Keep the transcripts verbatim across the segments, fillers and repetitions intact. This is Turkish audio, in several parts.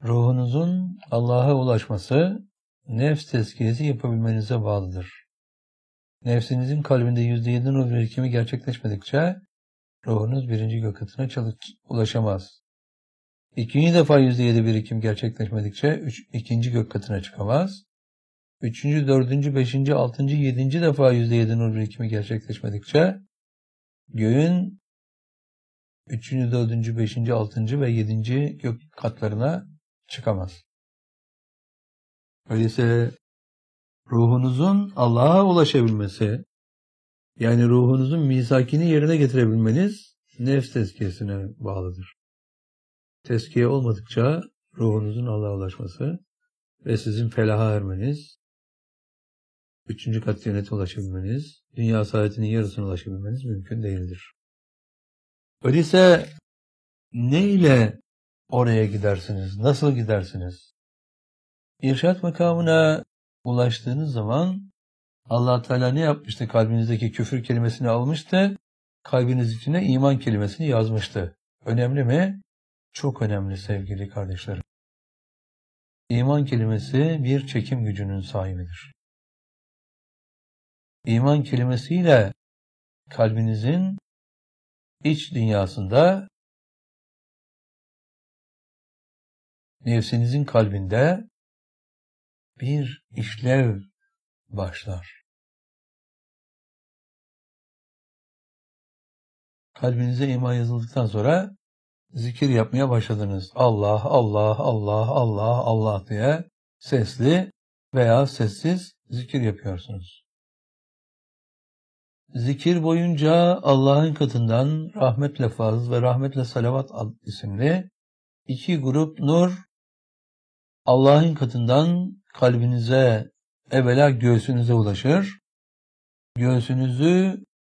Ruhunuzun Allah'a ulaşması, nefs tezkiyesi yapabilmenize bağlıdır. Nefsinizin kalbinde yüzde yedi nur birikimi gerçekleşmedikçe, ruhunuz birinci gök katına ulaşamaz. İkinci defa yüzde yedi birikim gerçekleşmedikçe, üç, ikinci gök katına çıkamaz. Üçüncü, dördüncü, beşinci, altıncı, yedinci defa yüzde yedi nur birikimi gerçekleşmedikçe, göğün üçüncü, dördüncü, beşinci, altıncı ve yedinci gök katlarına çıkamaz. Öyleyse ruhunuzun Allah'a ulaşabilmesi, yani ruhunuzun misakini yerine getirebilmeniz nefs tezkiyesine bağlıdır. Tezkiye olmadıkça ruhunuzun Allah'a ulaşması ve sizin felaha ermeniz, üçüncü kat cennete ulaşabilmeniz, dünya saadetinin yarısına ulaşabilmeniz mümkün değildir. Öyleyse ne ile oraya gidersiniz? Nasıl gidersiniz? İrşad makamına ulaştığınız zaman Allah Teala ne yapmıştı? Kalbinizdeki küfür kelimesini almıştı, kalbiniz içine iman kelimesini yazmıştı. Önemli mi? Çok önemli sevgili kardeşlerim. İman kelimesi bir çekim gücünün sahibidir. İman kelimesiyle kalbinizin iç dünyasında, nefsinizin kalbinde bir işlev başlar. Kalbinize iman yazıldıktan sonra zikir yapmaya başladınız. Allah, Allah, Allah, Allah, Allah diye sesli veya sessiz zikir yapıyorsunuz. Zikir boyunca Allah'ın katından rahmetle fazl ve rahmetle salavat isimli iki grup nur Allah'ın katından kalbinize, evvela göğsünüze ulaşır. Göğsünüzü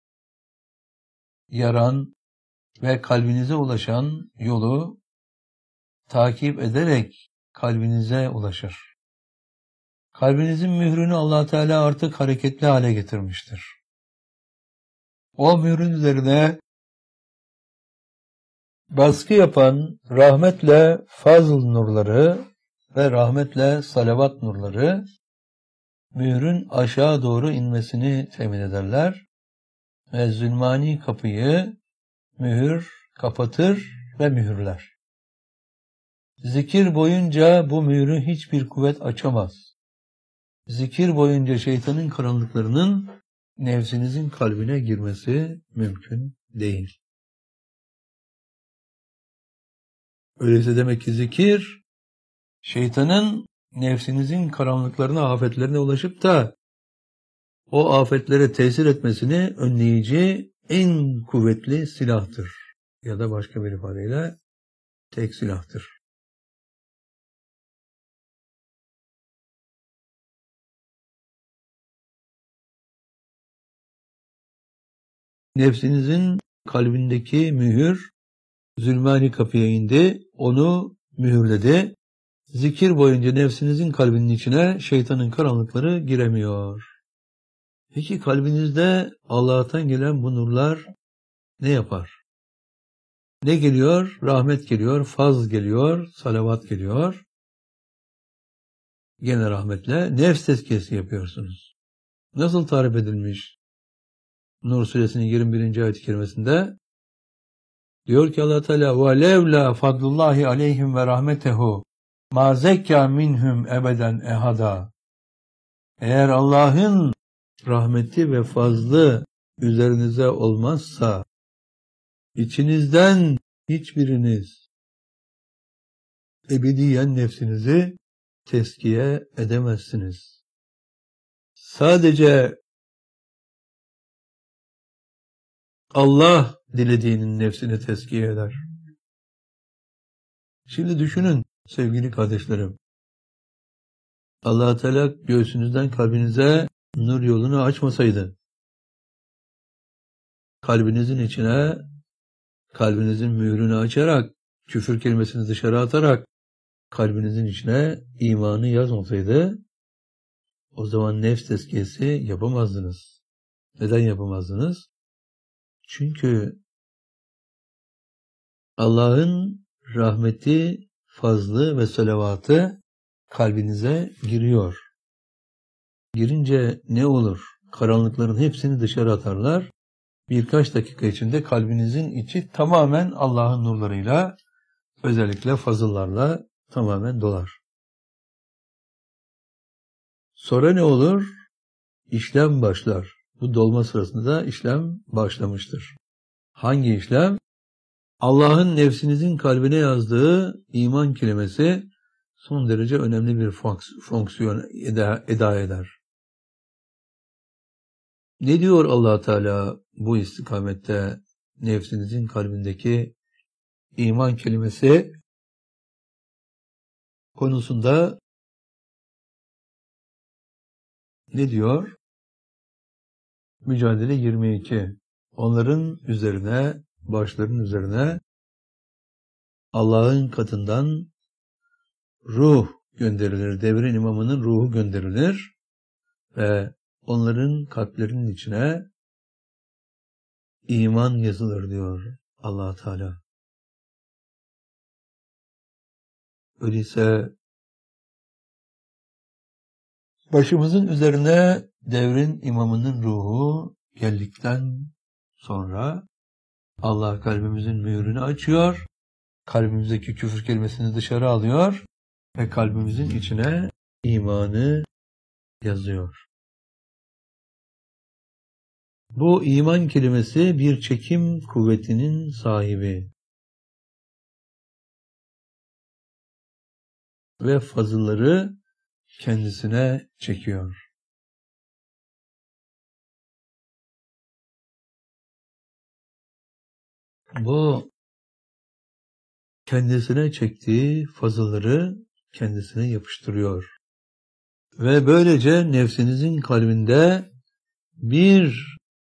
yaran ve kalbinize ulaşan yolu takip ederek kalbinize ulaşır. Kalbinizin mührünü Allah Teala artık hareketli hale getirmiştir. O mührün üzerine baskı yapan rahmetle fazl nurları ve rahmetle salavat nurları mührün aşağı doğru inmesini temin ederler ve zulmani kapıyı mühür kapatır ve mühürler. Zikir boyunca bu mührü hiçbir kuvvet açamaz. Zikir boyunca şeytanın karanlıklarının nefsinizin kalbine girmesi mümkün değil. Öyleyse demek ki zikir, şeytanın nefsinizin karanlıklarına, afetlerine ulaşıp da o afetlere tesir etmesini önleyici en kuvvetli silahtır. Ya da başka bir ifadeyle tek silahtır. Nefsinizin kalbindeki mühür zulmani kapıya indi, onu mühürledi. Zikir boyunca nefsinizin kalbinin içine şeytanın karanlıkları giremiyor. Peki kalbinizde Allah'tan gelen bu nurlar ne yapar? Ne geliyor? Rahmet geliyor, faz geliyor, salavat geliyor. Gene rahmetle nefs tezkiyesi yapıyorsunuz. Nasıl tarif edilmiş? Nur suresinin yirmi birinci ayet-i kerimesinde diyor ki Allah Teala وَلَوْ لَا فَضْلُ اللّٰهِ عَلَيْهِمْ وَرَحْمَتَهُ مَا زَكَّى مِنْهُمْ اَبَدًا اَحَدًا. Eğer Allah'ın rahmeti ve fazlı üzerinize olmazsa içinizden hiçbiriniz ebediyen nefsinizi tezkiye edemezsiniz. Sadece Allah dilediğinin nefsini tezkiye eder. Şimdi düşünün sevgili kardeşlerim. Allah Teala göğsünüzden kalbinize nur yolunu açmasaydı, kalbinizin içine, kalbinizin mührünü açarak, küfür kelimesini dışarı atarak, kalbinizin içine imanı yazmasaydı, o zaman nefs tezkiyesi yapamazdınız. Neden yapamazdınız? Çünkü Allah'ın rahmeti, fazlı ve salavatı kalbinize giriyor. Girince ne olur? Karanlıkların hepsini dışarı atarlar. Birkaç dakika içinde kalbinizin içi tamamen Allah'ın nurlarıyla, özellikle fazıllarla tamamen dolar. Sonra ne olur? İşlem başlar. Bu dolma sırasında işlem başlamıştır. Hangi işlem? Allah'ın nefsinizin kalbine yazdığı iman kelimesi son derece önemli bir fonksiyon eda, eda eder. Ne diyor Allah Teala bu istikamette nefsinizin kalbindeki iman kelimesi konusunda ne diyor? Mücadele yirmi iki. Onların üzerine, başlarının üzerine Allah'ın katından ruh gönderilir. Devrin imamının ruhu gönderilir ve onların kalplerinin içine iman yazılır diyor Allah Teala. Öyleyse başımızın üzerine devrin imamının ruhu geldikten sonra Allah kalbimizin mühürünü açıyor, kalbimizdeki küfür kelimesini dışarı alıyor ve kalbimizin içine imanı yazıyor. Bu iman kelimesi bir çekim kuvvetinin sahibi ve fazılları kendisine çekiyor. Bu kendisine çektiği fazılları kendisine yapıştırıyor. Ve böylece nefsinizin kalbinde bir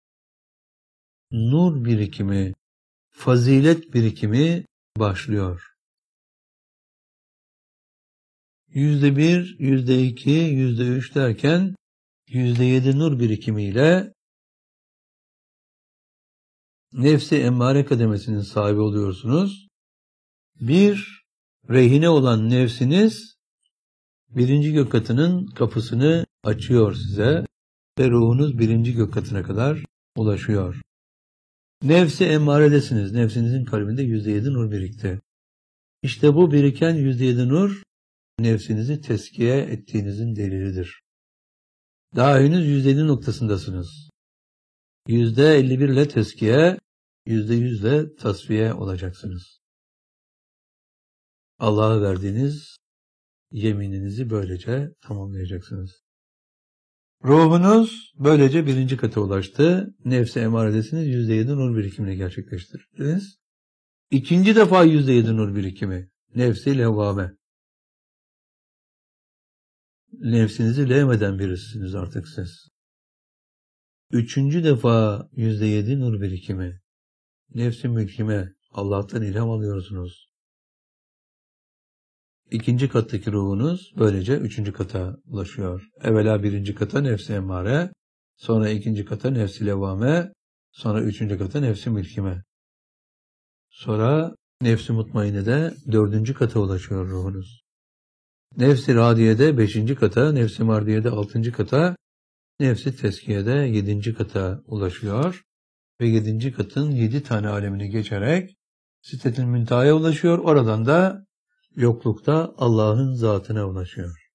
nur birikimi, fazilet birikimi başlıyor. Yüzde bir, yüzde iki, yüzde üç derken yüzde yedi nur birikimiyle nefsi emmare kademesinin sahibi oluyorsunuz. Bir, rehine olan nefsiniz birinci gök katının kapısını açıyor size ve ruhunuz birinci gök katına kadar ulaşıyor. Nefsi emmaredesiniz. Nefsinizin kalbinde yüzde yedi nur birikti. İşte bu biriken yüzde yedi nur nefsinizi teskiye ettiğinizin delilidir. Daha henüz yüzde yedi noktasındasınız. yüzde elli bir ile teskiye, yüzde yüz ile tasfiye olacaksınız. Allah'a verdiğiniz yemininizi böylece tamamlayacaksınız. Ruhunuz böylece birinci kata ulaştı. Nefsi emaredesiniz yüzde yedi nur birikimini gerçekleştirdiniz. İkinci defa yüzde yedi nur birikimi. Nefsi levvame. Nefsinizi levmeden birisiniz artık siz. Üçüncü defa yüzde yedi nur birikimi. Nefsi mülkime. Allah'tan ilham alıyorsunuz. İkinci kattaki ruhunuz böylece üçüncü kata ulaşıyor. Evvela birinci kata nefsi emmare, sonra ikinci kata nefsi levvame, sonra üçüncü kata nefsi mülkime. Sonra nefsi mutmainede dördüncü kata ulaşıyor ruhunuz. Nefsi radiyede beşinci kata, nefsi mardiyede altıncı kata, nefsi teskiyede yedinci kata ulaşıyor. Ve yedinci katın yedi tane alemini geçerek Sidretil Münteha'ya ulaşıyor. Oradan da yoklukta Allah'ın zatına ulaşıyor.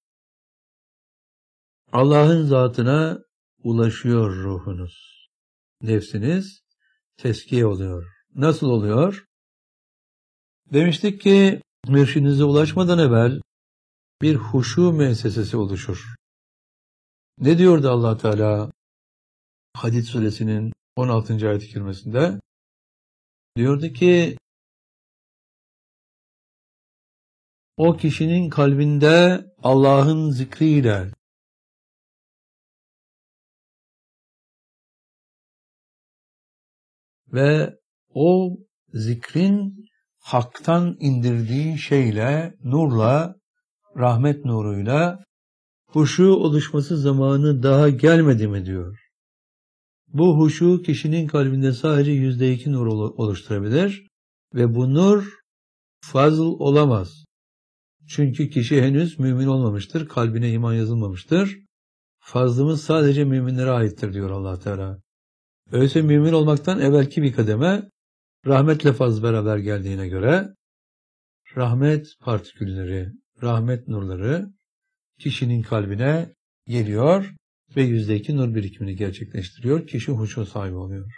Allah'ın zatına ulaşıyor ruhunuz. Nefsiniz teskiye oluyor. Nasıl oluyor? Demiştik ki mürşidinize ulaşmadan evvel bir huşu müessesesi oluşur. Ne diyordu Allah Teala Hadid suresinin on altıncı ayet-i kerimesinde? Diyordu ki o kişinin kalbinde Allah'ın zikriyle ve o zikrin haktan indirdiği şeyle, nurla, rahmet nuruyla huşu oluşması zamanı daha gelmedi mi diyor. Bu huşu kişinin kalbinde sadece yüzde iki nur oluşturabilir ve bu nur fazl olamaz. Çünkü kişi henüz mümin olmamıştır. Kalbine iman yazılmamıştır. Fazlımız sadece müminlere aittir diyor Allah Teala. Öyleyse mümin olmaktan evvelki bir kademe rahmetle fazl beraber geldiğine göre rahmet partikülleri, rahmet nurları kişinin kalbine geliyor ve yüzde iki nur birikimini gerçekleştiriyor. Kişi huşu sahibi oluyor.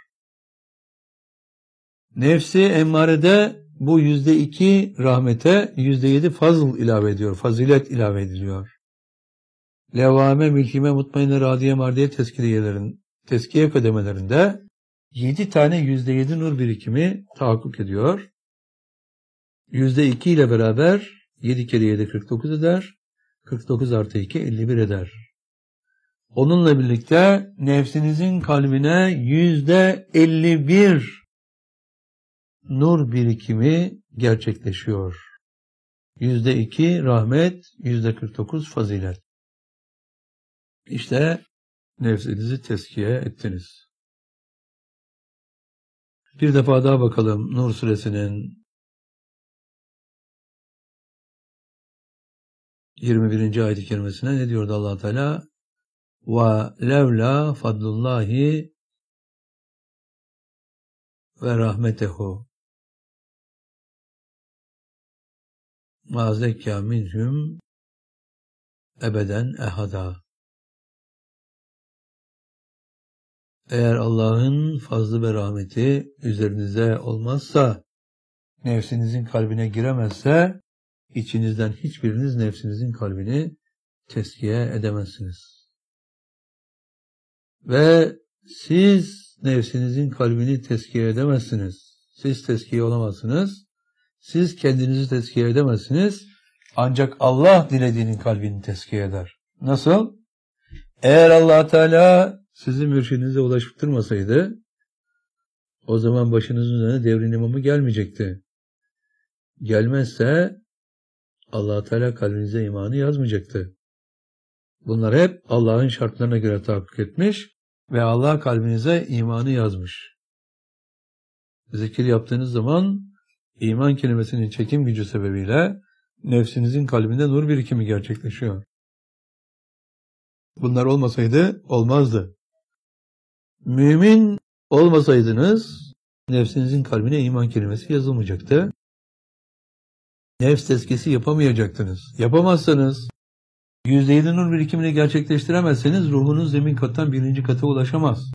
Nefsi emmarede bu yüzde iki rahmete yüzde yedi fazl ilave ediyor. Fazilet ilave ediliyor. Levvame, mülkime, mutmainne, radiye, mardiye tezkiyelerin, tezkiye kademelerinde yedi tane yüzde yedi nur birikimi tahakkuk ediyor. yüzde iki ile beraber yedi kere yedi kırk dokuz eder. kırk dokuz artı iki elli bir eder. Onunla birlikte nefsinizin kalbine yüzde elli bir nur birikimi gerçekleşiyor. yüzde iki rahmet, yüzde kırk dokuz fazilet. İşte nefsinizi tezkiye ettiniz. Bir defa daha bakalım Nur suresinin yirmi birinci ayet-i kerimesine ne diyordu Allah Teala? Ve levla fadlullahi ve rahmetehu ma zekâ minhum ebeden ehada. Eğer Allah'ın fazlı ve rahmeti üzerinize olmazsa, nefsinizin kalbine giremezse, içinizden hiçbiriniz nefsinizin kalbini tezkiye edemezsiniz. Ve siz nefsinizin kalbini tezkiye edemezsiniz. Siz tezkiye olamazsınız. Siz kendinizi tezkiye edemezsiniz. Ancak Allah dilediğinin kalbini tezkiye eder. Nasıl? Eğer Allah Teala sizi mürşidinize ulaştırmasaydı, o zaman başınızın üzerine devrin imamı gelmeyecekti. Gelmezse Allah Teala kalbinize imanı yazmayacaktı. Bunlar hep Allah'ın şartlarına göre tahakkuk etmiş ve Allah kalbinize imanı yazmış. Zikir yaptığınız zaman iman kelimesinin çekim gücü sebebiyle nefsinizin kalbinde nur birikimi gerçekleşiyor. Bunlar olmasaydı olmazdı. Mümin olmasaydınız nefsinizin kalbine iman kelimesi yazılmayacaktı. Nefs tezkiyesi yapamayacaktınız. Yapamazsanız, yüzde yedi nur birikimini gerçekleştiremezseniz ruhunuz zemin kattan birinci kata ulaşamaz.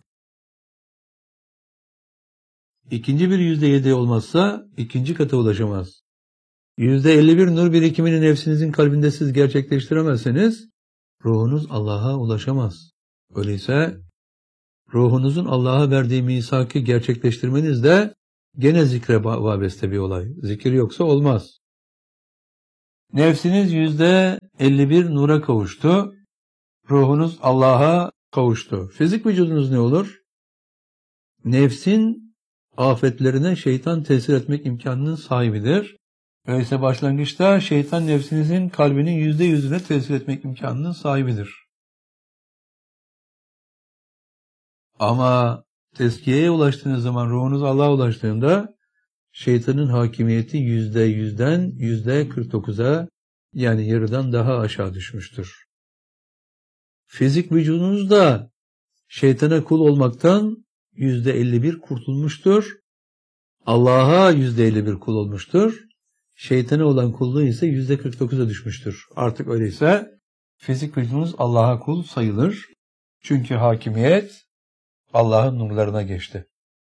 İkinci bir yüzde yedi olmazsa ikinci kata ulaşamaz. Yüzde elli bir nur birikimini nefsinizin kalbinde siz gerçekleştiremezseniz ruhunuz Allah'a ulaşamaz. Öyleyse ruhunuzun Allah'a verdiği misakı gerçekleştirmeniz de gene zikre vabeste bir olay. Zikir yoksa olmaz. Nefsiniz yüzde elli bir nura kavuştu. Ruhunuz Allah'a kavuştu. Fizik vücudunuz ne olur? Nefsin afetlerine şeytan tesir etmek imkanının sahibidir. Öyleyse başlangıçta şeytan nefsinizin kalbinin yüzde yüzüne tesir etmek imkanının sahibidir. Ama tezkiyeye ulaştığınız zaman, ruhunuz Allah'a ulaştığında şeytanın hakimiyeti yüzde yüzden yüzde kırk dokuza, yani yarıdan daha aşağı düşmüştür. Fizik vücudunuz da şeytana kul olmaktan yüzde elli bir kurtulmuştur. Allah'a yüzde elli bir kul olmuştur. Şeytana olan kulluğu ise yüzde kırk dokuza düşmüştür. Artık öyleyse fizik vücudunuz Allah'a kul sayılır. Çünkü hakimiyet Allah'ın nurlarına geçti.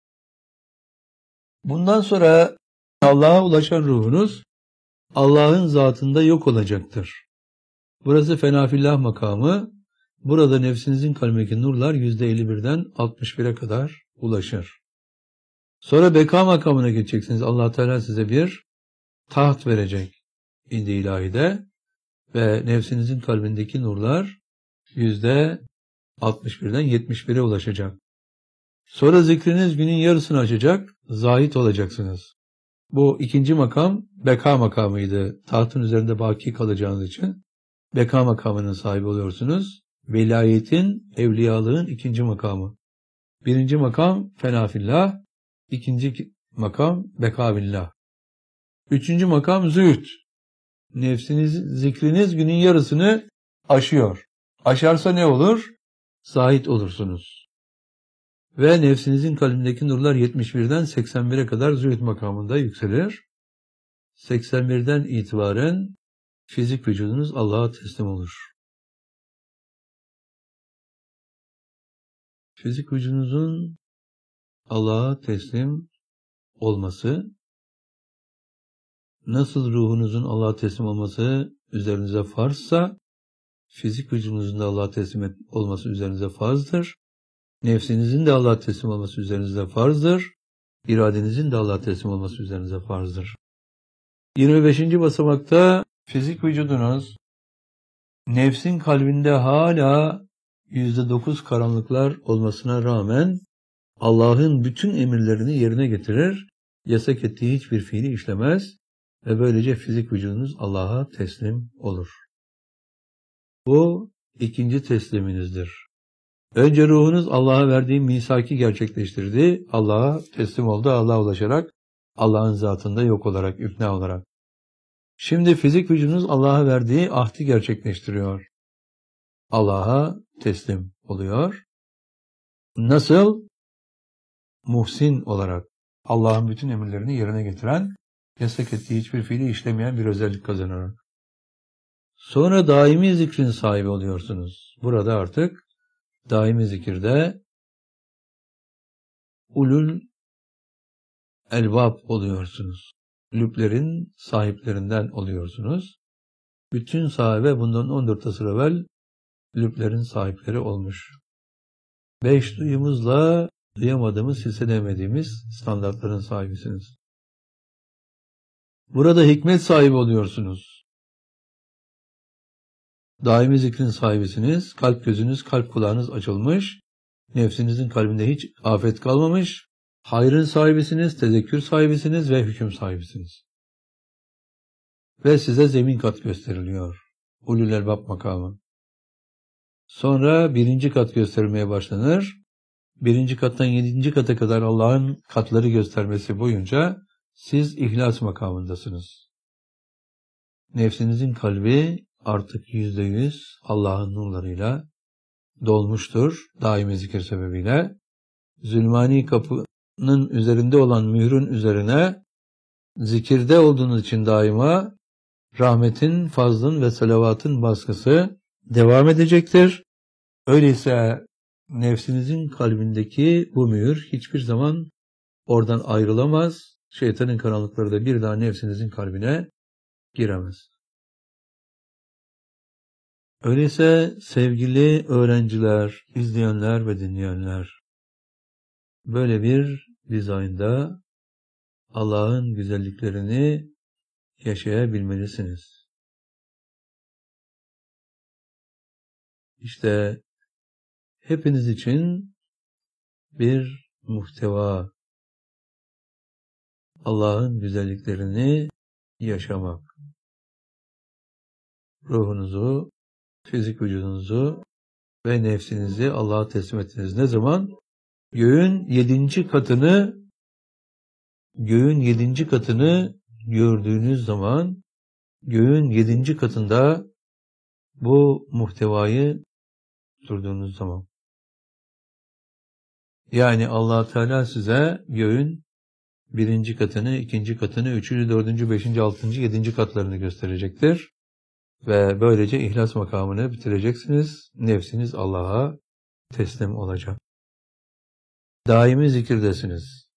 Bundan sonra Allah'a ulaşan ruhunuz Allah'ın zatında yok olacaktır. Burası fenafillah makamı. Burada nefsinizin kalbindeki nurlar yüzde elli birden altmış bire kadar ulaşır. Sonra beka makamına geçeceksiniz. Allah Teala size bir taht verecek indi ilahide ve nefsinizin kalbindeki nurlar yüzde altmış birden yetmiş bire ulaşacak. Sonra zikriniz günün yarısını açacak, zahit olacaksınız. Bu ikinci makam beka makamıydı. Tahtın üzerinde baki kalacağınız için beka makamının sahibi oluyorsunuz. Velayetin, evliyalığın ikinci makamı. Birinci makam fenafillah, ikinci makam bekavillah. Üçüncü makam zühd. Nefsiniz, zikriniz günün yarısını aşıyor. Aşarsa ne olur? Zahid olursunuz. Ve nefsinizin kalbindeki nurlar yetmiş birden seksen bire kadar zühd makamında yükselir. seksen birden itibaren fizik vücudunuz Allah'a teslim olur. Fizik vücudunuzun Allah'a teslim olması, nasıl ruhunuzun Allah'a teslim olması üzerinize farzsa, fizik vücudunuzun da Allah'a teslim olması üzerinize farzdır. Nefsinizin de Allah'a teslim olması üzerinize farzdır. İradenizin de Allah'a teslim olması üzerinize farzdır. yirmi beşinci basamakta fizik vücudunuz, nefsin kalbinde hala yüzde dokuz karanlıklar olmasına rağmen Allah'ın bütün emirlerini yerine getirir, yasak ettiği hiçbir fiili işlemez ve böylece fizik vücudunuz Allah'a teslim olur. Bu ikinci tesliminizdir. Önce ruhunuz Allah'a verdiği misaki gerçekleştirdi, Allah'a teslim oldu, Allah'a ulaşarak, Allah'ın zatında yok olarak, ikna olarak. Şimdi fizik vücudunuz Allah'a verdiği ahdi gerçekleştiriyor. Allah'a teslim oluyor. Nasıl? Muhsin olarak, Allah'ın bütün emirlerini yerine getiren, yasak ettiği hiçbir fiili işlemeyen bir özellik kazanarak. Sonra daimi zikrin sahibi oluyorsunuz. Burada artık daimi zikirde ulul elbab oluyorsunuz. Lüblerin sahiplerinden oluyorsunuz. Bütün sahibe bundan on dört asır evvel lüblerin sahipleri olmuş. Beş duyumuzla duyamadığımız, hissedemediğimiz standartların sahibisiniz. Burada hikmet sahibi oluyorsunuz. Daimi zikrin sahibisiniz. Kalp gözünüz, kalp kulağınız açılmış. Nefsinizin kalbinde hiç afet kalmamış. Hayrın sahibisiniz, tezekkür sahibisiniz ve hüküm sahibisiniz. Ve size zemin kat gösteriliyor. Ulul elbab makamı. Sonra birinci kat gösterilmeye başlanır. Birinci kattan yedinci kata kadar Allah'ın katları göstermesi boyunca siz ihlas makamındasınız. Nefsinizin kalbi artık yüzde yüz Allah'ın nurlarıyla dolmuştur daimi zikir sebebiyle. Zulmani kapının üzerinde olan mührün üzerine zikirde olduğunuz için daima rahmetin, fazlın ve salavatın baskısı devam edecektir. Öyleyse nefsinizin kalbindeki bu mühür hiçbir zaman oradan ayrılamaz. Şeytanın karanlıkları da bir daha nefsinizin kalbine giremez. Öyleyse sevgili öğrenciler, izleyenler ve dinleyenler, böyle bir dizaynda Allah'ın güzelliklerini yaşayabilmelisiniz. İşte hepiniz için bir muhteva, Allah'ın güzelliklerini yaşamak. Ruhunuzu, fizik vücudunuzu ve nefsinizi Allah'a teslim ettiniz. Ne zaman? Göğün yedinci katını göğün yedinci katını gördüğünüz zaman, göğün yedinci katında bu muhtevayı durduğunuz zaman. Yani Allah Teala size göğün birinci katını, ikinci katını, üçüncü, dördüncü, beşinci, altıncı, yedinci katlarını gösterecektir. Ve böylece ihlas makamını bitireceksiniz. Nefsiniz Allah'a teslim olacak. Daimi zikirdesiniz.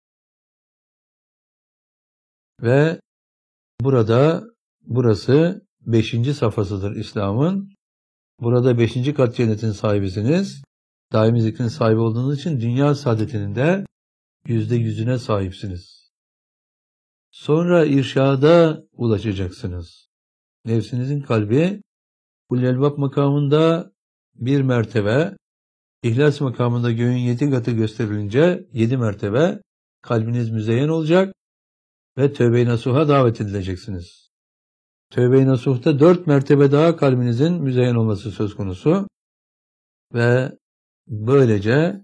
Ve burada, burası beşinci safhasıdır İslam'ın. Burada beşinci kat cennetin sahibisiniz. Daimi zikrin sahibi olduğunuz için dünya saadetinin de yüzde yüzüne sahipsiniz. Sonra irşada ulaşacaksınız. Nefsinizin kalbi Ulul Elbab makamında bir mertebe, İhlas makamında göğün yedi katı gösterilince yedi mertebe kalbiniz müzeyyen olacak ve tövbe-i nasuha davet edileceksiniz. Tövbe-i nasuhta dört mertebe daha kalbinizin müzeyyen olması söz konusu ve böylece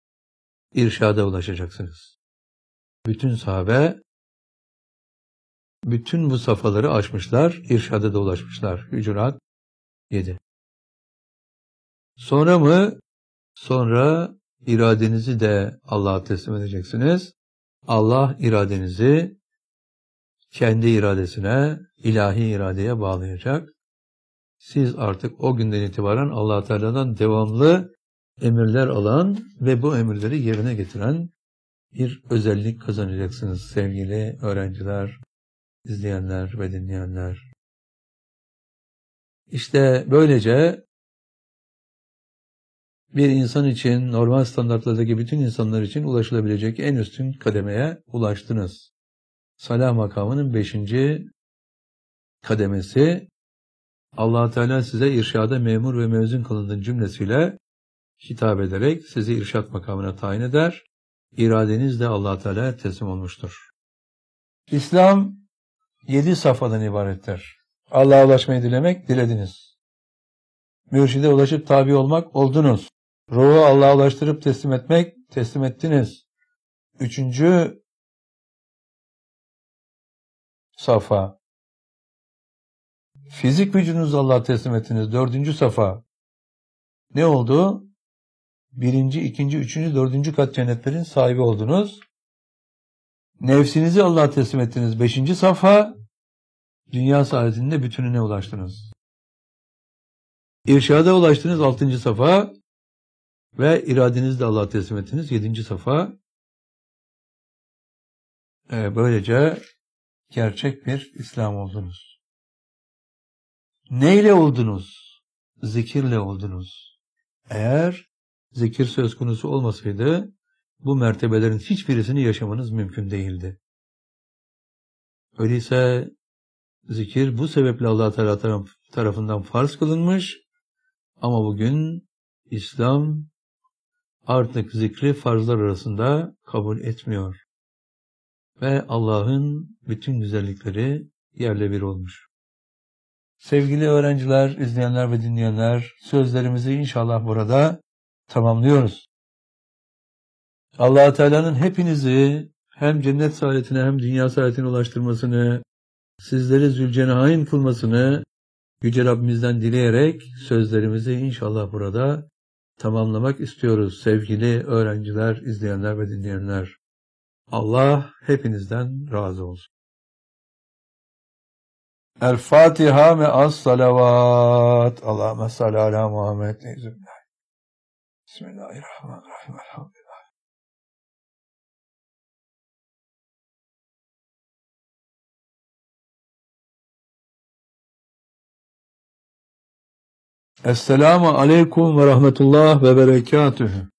irşada ulaşacaksınız. Bütün sahabe bütün bu safhaları aşmışlar, irşada da ulaşmışlar. Hücurat yedi. Sonra mı? Sonra iradenizi de Allah'a teslim edeceksiniz. Allah iradenizi kendi iradesine, ilahi iradeye bağlayacak. Siz artık o günden itibaren Allah Teala'dan devamlı emirler alan ve bu emirleri yerine getiren bir özellik kazanacaksınız sevgili öğrenciler, izleyenler ve dinleyenler. İşte böylece bir insan için, normal standartlardaki bütün insanlar için ulaşılabilecek en üstün kademeye ulaştınız. Salah makamının beşinci kademesi, Allah Teala size irşada memur ve mezun kılındığın cümlesiyle hitap ederek sizi irşat makamına tayin eder. İradeniz de Allah Teala'ya teslim olmuştur. İslam yedi safhadan ibarettir. Allah'a ulaşmayı dilemek, dilediniz. Mürşide ulaşıp tabi olmak, oldunuz. Ruhu Allah'a ulaştırıp teslim etmek, teslim ettiniz. Üçüncü safha. Fizik vücudunuzu Allah'a teslim ettiniz. Dördüncü safha. Ne oldu? Birinci, ikinci, üçüncü, dördüncü kat cennetlerin sahibi oldunuz. Nefsinizi Allah'a teslim ettiniz. Beşinci safha. Dünya saadetinde bütününe ulaştınız. İrşada ulaştınız. Altıncı safha. Ve iradenizi de Allah'a teslim ettiniz. Yedinci safha. Ee, böylece gerçek bir İslam oldunuz. Neyle oldunuz? Zikirle oldunuz. Eğer zikir söz konusu olmasaydı bu mertebelerin hiçbirisini yaşamanız mümkün değildi. Öyleyse zikir bu sebeple Allah Teala tarafından farz kılınmış ama bugün İslam artık zikri farzlar arasında kabul etmiyor. Ve Allah'ın bütün güzellikleri yerle bir olmuş. Sevgili öğrenciler, izleyenler ve dinleyenler, sözlerimizi inşallah burada tamamlıyoruz. Allah Teala'nın hepinizi hem cennet saadetine hem dünya saadetine ulaştırmasını, sizleri zülcenahin kılmasını Yüce Rabbimizden dileyerek sözlerimizi inşallah burada tamamlamak istiyoruz. Sevgili öğrenciler, izleyenler ve dinleyenler, Allah hepinizden razı olsun. El Fatiha ve as salavat. Allahümme salli ala Muhammed. Bismillahirrahmanirrahim. Elhamdülillah. Esselamu aleyküm ve rahmetullah ve berekatühü.